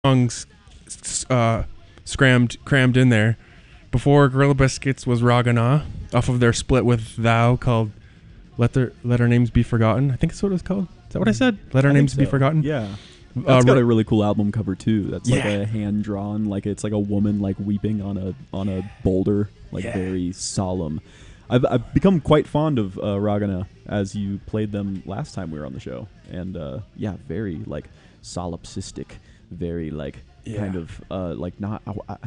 songs crammed in there. Before Gorilla Biscuits was Ragana, off of their split with Thou called Let Our Names Be Forgotten. I think that's what it was called. Is that what I said? Let Our Names Be Forgotten? Yeah. That's got a really cool album cover too. That's like a hand drawn, like it's like a woman like weeping on a boulder, like very solemn. I've become quite fond of Ragana as you played them last time we were on the show, and very like solipsistic, very like kind of like not.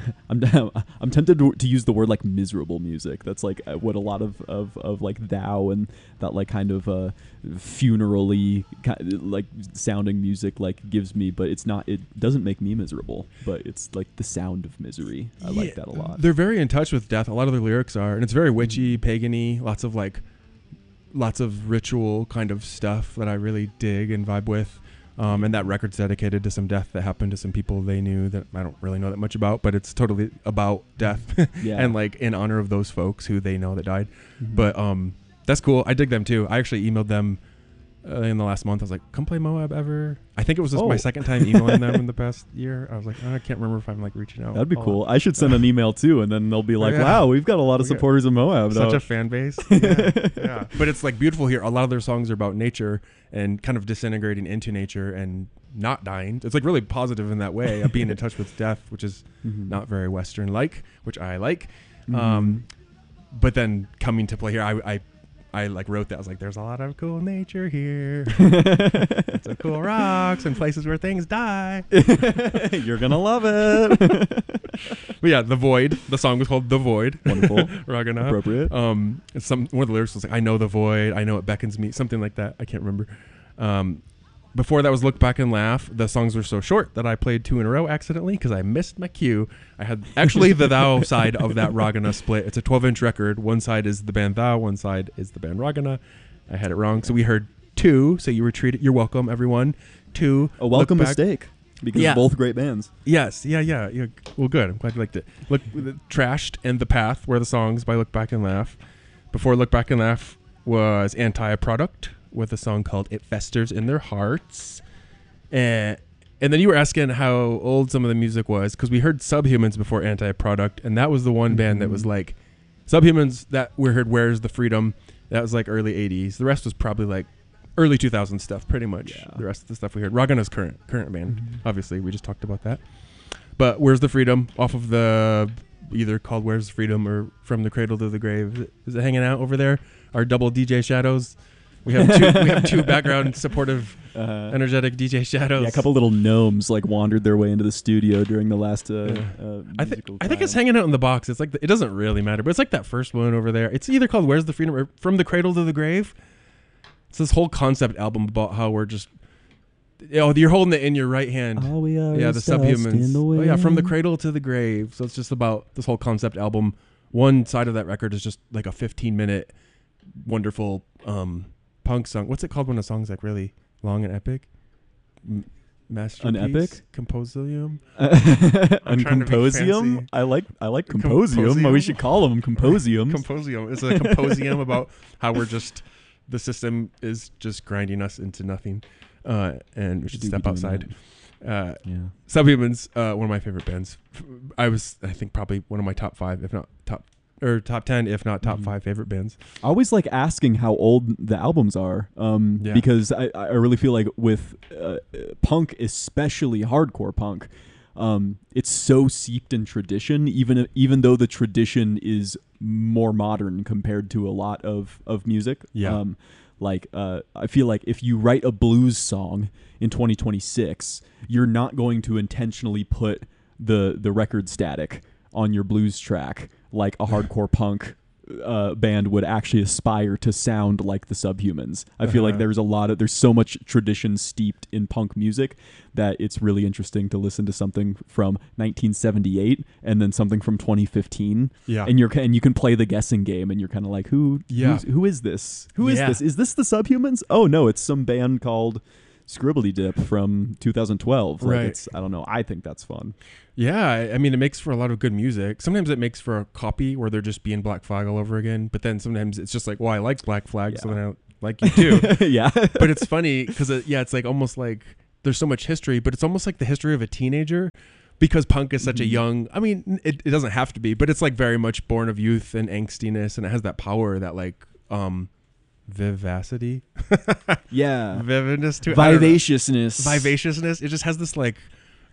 I'm tempted to use the word like miserable music. That's like what a lot of like Thou and that like kind of funerally like sounding music like gives me, but it's not. It doesn't make me miserable, but it's like the sound of misery. I like that a lot. They're very in touch with death. A lot of their lyrics are, and it's very witchy, pagan-y. Lots of ritual kind of stuff that I really dig and vibe with. And that record's dedicated to some death that happened to some people they knew that I don't really know that much about, but it's totally about death and like in honor of those folks who they know that died. Mm-hmm. But that's cool. I dig them too. I actually emailed them in the last month. I was like, come play Moab ever? I think it was just my second time emailing them in the past year. I was like, I can't remember if I'm like reaching out. That'd be cool. I should send an email too, and then they'll be like, wow, we've got a lot of supporters of Moab. Such a fan base. Yeah. But it's like beautiful here. A lot of their songs are about nature and kind of disintegrating into nature and not dying. It's like really positive in that way of being in touch with death, which is not very Western like, which I like. But then coming to play here, I like wrote that. I was like, there's a lot of cool nature here. Some cool rocks and places where things die. You're going to love it. But yeah, The Void. The song was called The Void. Wonderful. Ragana. Appropriate. One of the lyrics was like, I know the void. I know it beckons me. Something like that. I can't remember. Before that was Look Back and Laugh. The songs were so short that I played 2 in a row accidentally because I missed my cue. I had actually the Thou side of that Ragana split. It's a 12-inch record. One side is the band Thou, one side is the band Ragana. I had it wrong. So we heard 2. So you were treated. You're welcome, everyone. 2. A welcome mistake because both great bands. Yes. Yeah. Well, good. I'm glad you liked it. Look, Trashed and The Path were the songs by Look Back and Laugh. Before Look Back and Laugh was Anti-Product with a song called It Festers in Their Hearts. And then you were asking how old some of the music was, because we heard Subhumans before Anti-Product, and that was the one band that was like Subhumans that we heard Where's the Freedom. That was like early 80s. The rest was probably like early 2000 stuff, pretty much. Yeah. The rest of the stuff we heard. Ragana's current band, obviously. We just talked about that. But Where's the Freedom, off of the either called Where's the Freedom or From the Cradle to the Grave. Is it hanging out over there? Our double DJ shadows. We have two background supportive, energetic DJ shadows. Yeah, a couple little gnomes like wandered their way into the studio during the last. I think it's hanging out in the box. It's like it doesn't really matter, but it's like that first one over there. It's either called Where's the Freedom or From the Cradle to the Grave. It's this whole concept album about how we're just. You're holding it in your right hand. All we are the Subhumans. From the Cradle to the Grave. So it's just about this whole concept album. One side of that record is just like a 15-minute wonderful punk song. What's it called when a song's like really long and epic? Masterpiece? An epic? Composium? Composium? I like Composium. We should call them Composiums. Composium. It's a composium about how we're just, the system is just grinding us into nothing. And we should step outside. Subhumans, one of my favorite bands. I think probably one of my top 5, if not top 10, if not top 5 favorite bands. I always like asking how old the albums are, because I really feel like with punk, especially hardcore punk, it's so seeped in tradition, even though the tradition is more modern compared to a lot of music. Yeah. I feel like if you write a blues song in 2026, you're not going to intentionally put the record static on your blues track like a hardcore punk band would actually aspire to sound like the Subhumans. I feel like there's so much tradition steeped in punk music that it's really interesting to listen to something from 1978 and then something from 2015. Yeah. And you can play the guessing game and you're kind of like, who is this? Who is this? Is this the Subhumans? Oh no, it's some band called Scribbly Dip from 2012. Right. I don't know. I think that's fun. Yeah. I mean, it makes for a lot of good music. Sometimes it makes for a copy where they're just being Black Flag all over again. But then sometimes it's just like, well, I like Black Flag, so then I like you too. Yeah. But it's funny because it's like almost like there's so much history, but it's almost like the history of a teenager, because punk is such a young, I mean, it doesn't have to be, but it's like very much born of youth and angstiness, and it has that power, that like vivacity. Yeah. Vividness to it. Vivaciousness. It just has this like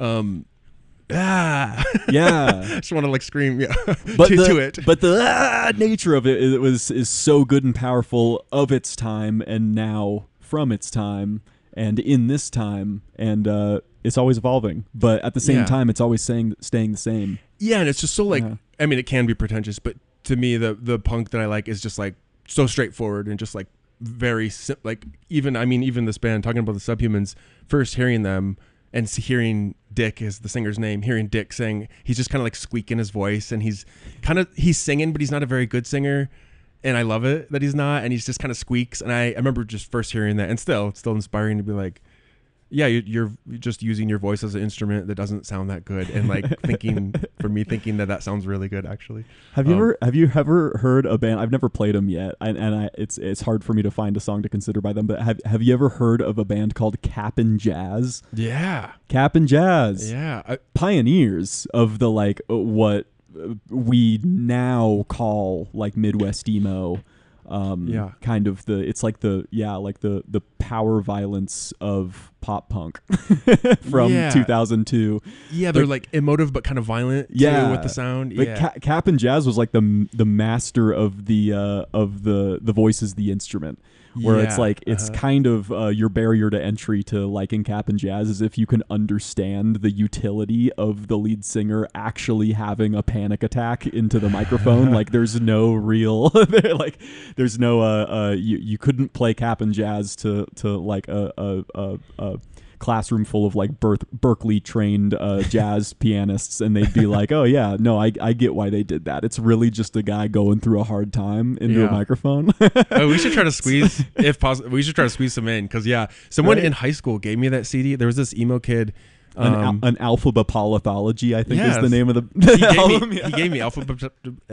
Yeah. I just want to like scream But to it. But the nature of it is so good and powerful of its time, and now from its time and in this time, and it's always evolving, but at the same time it's always staying the same. Yeah, and it's just so like I mean, it can be pretentious, but to me the punk that I like is just like so straightforward and just like very like even this band, talking about the Subhumans, first hearing them and hearing Dick is the singer's name, hearing Dick sing, he's just kind of like squeaking his voice, and he's singing, but he's not a very good singer, and I love it that he's not, and he's just kind of squeaks. And I remember just first hearing that, and it's still inspiring to be like, yeah, you're just using your voice as an instrument that doesn't sound that good, and like thinking that sounds really good actually. Have you ever heard a band? I've never played them yet, and it's hard for me to find a song to consider by them. But have you ever heard of a band called Cap'n Jazz? Yeah, Cap'n Jazz. Yeah, pioneers of the like what we now call like Midwest emo. Kind of the power violence of pop punk from 2002. Yeah, they're like emotive but kind of violent too, with the sound. But Cap'n Jazz was like the master of the voice as the instrument. Where it's like it's kind of your barrier to entry to liking Cap'n Jazz is if you can understand the utility of the lead singer actually having a panic attack into the microphone. Like there's no real there's no you couldn't play Cap'n Jazz to like a classroom full of like Berkeley trained jazz pianists, and they'd be like, oh yeah, no, I get why they did that. It's really just a guy going through a hard time into a microphone. We should try to squeeze, if possible, we should try to squeeze some in, because someone in high school gave me that CD. There was this emo kid, an alphabepolythology, I think is the name of the album. He gave me alphabetalomology.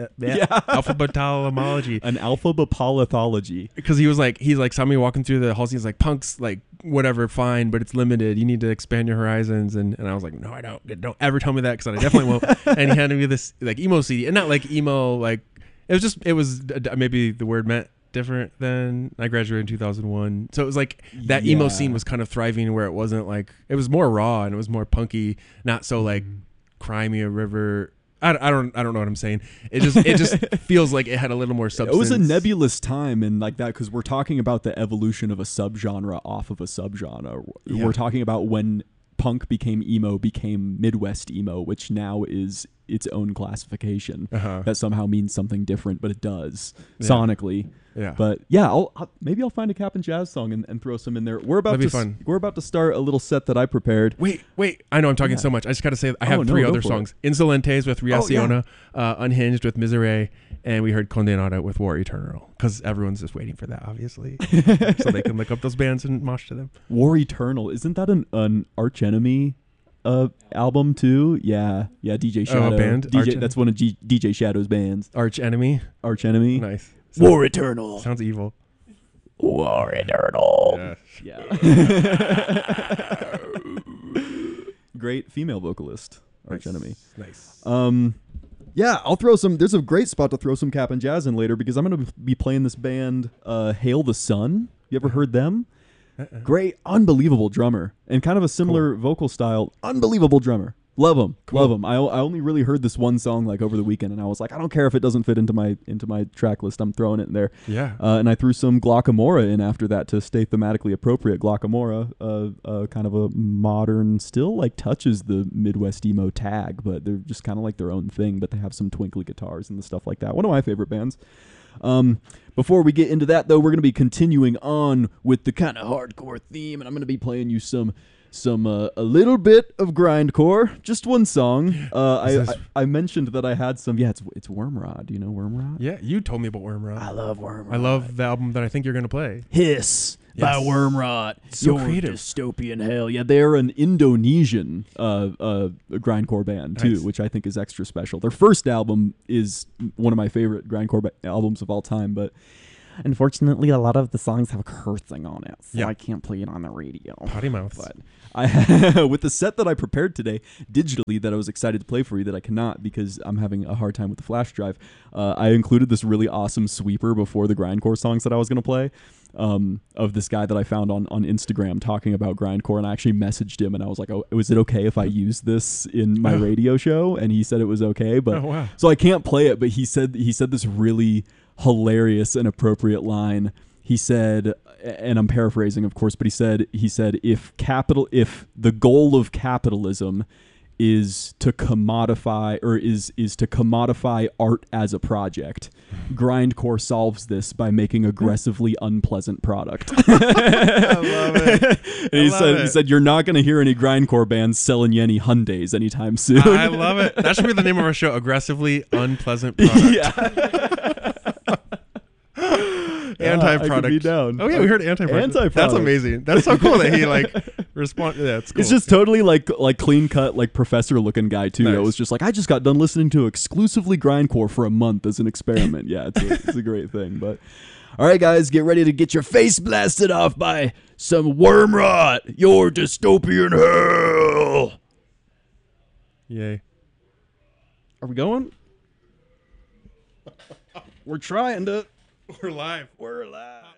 An alphabepolythology. Because he saw me walking through the halls. He's like, punk's like whatever, fine, but it's limited. You need to expand your horizons. And I was like, no, I don't ever tell me that, because I definitely won't. And he handed me this like emo CD, and not like emo, like it was maybe the word meant different than I graduated in 2001. So it was like that emo scene was kind of thriving, where it wasn't like, it was more raw and it was more punky, not so like Cry Me a River. I don't know what I'm saying. It just feels like it had a little more substance. It was a nebulous time and like that, because we're talking about the evolution of a subgenre off of a subgenre. We're talking about when punk became emo, became Midwest emo, which now is its own classification that somehow means something different, but it does sonically. Yeah. But maybe I'll find a Cap'n Jazz song and throw some in there. We're about to start a little set that I prepared. Wait. I know I'm talking so much. I just got to say I have three other songs. Insolentes with Reacciona, Unhinged with Misery, and we heard Condenada with War Eternal, because everyone's just waiting for that, obviously, so they can look up those bands and mosh to them. War Eternal, isn't that an Arch Enemy album too? Yeah, DJ Shadow. A band? That's one of DJ Shadow's bands. Arch Enemy. Nice. War Eternal. Sounds evil. War Eternal. Yeah. Great female vocalist, Arch Enemy. Nice. I'll throw some. There's a great spot to throw some Cap'n Jazz in later, because I'm going to be playing this band, Hail the Sun. You ever heard them? Great, unbelievable drummer, and kind of a similar vocal style. Unbelievable drummer. Love them. Love them. I only really heard this one song like over the weekend, and I was like, I don't care if it doesn't fit into my track list. I'm throwing it in there. Yeah. And I threw some Glockamora in after that to stay thematically appropriate. Glockamora, kind of a modern, still like touches the Midwest emo tag, but they're just kind of like their own thing. But they have some twinkly guitars and stuff like that. One of my favorite bands. Before we get into that, though, we're going to be continuing on with the kind of hardcore theme, and I'm going to be playing you some a little bit of grindcore, just one song. I mentioned that I had some. Yeah, it's Wormrod. Do you know Wormrod? Yeah, you told me about Wormrod. I love Wormrod. I love the album that I think you're going to play. Hiss by Wormrod. So creative. Dystopian hell. Yeah, they're an Indonesian grindcore band too, which I think is extra special. Their first album is one of my favorite grindcore albums of all time, but Unfortunately, a lot of the songs have cursing on it, so Yeah. I can't play it on the radio. Potty mouths. But With the set that I prepared today digitally that I was excited to play for you that I cannot because I'm having a hard time with the flash drive, I included this really awesome sweeper before the grindcore songs that I was going to play of this guy that I found on Instagram talking about grindcore, and I actually messaged him and I was like, oh, was it okay if I use this in my radio show? And he said it was okay, but Oh, wow. so I can't play it, but he said this really hilarious and appropriate line. He said, and I'm paraphrasing, of course, but he said, if the goal of capitalism is to commodify art as a project, grindcore solves this by making aggressively unpleasant product. I love it. And he said, you're not going to hear any grindcore bands selling you any Hyundais anytime soon. I love it. That should be the name of our show, Aggressively Unpleasant Product. Yeah. Anti-product. I could be down. Oh yeah, we heard anti-product. Anti-product. That's amazing. That's so cool that he respond. Yeah, it's cool. It's just totally like clean cut, like professor looking guy too. That Nice. was just like, I just got done listening to exclusively grindcore for a month as an experiment. Yeah, it's a great thing. But all right, guys, get ready to get your face blasted off by some Wormrot, your dystopian hell. Yay. are we going? We're trying to. We're live. We're alive.